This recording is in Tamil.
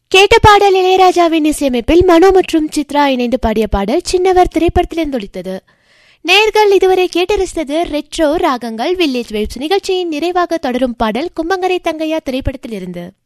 கேட்ட பாடல் இளையராஜாவின் இசையமைப்பில் மனோ மற்றும் சித்ரா இணைந்து பாடிய பாடல் சின்னவர் திரைப்படத்திலிருந்து ஒலித்தது. நேர்கள் இதுவரை கேட்டு ரசித்தது ரெட்ரோ ராகங்கள் வில்லேஜ் வைப்ஸ் நிகழ்ச்சியின் நிறைவாக தொடரும் பாடல் கும்பங்கரை தங்கையா திரைப்படத்தில் இருந்து.